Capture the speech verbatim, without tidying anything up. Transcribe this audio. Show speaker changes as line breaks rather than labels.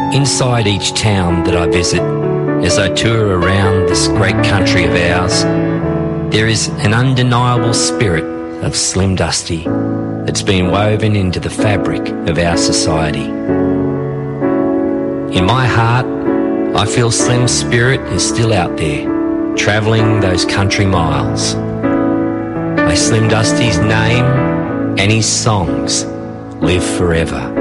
Inside each town that I visit, as I tour around this great country of ours, there is an undeniable spirit of Slim Dusty that's been woven into the fabric of our society. In my heart, I feel Slim's spirit is still out there, travelling those country miles. May Slim Dusty's name and his songs live forever.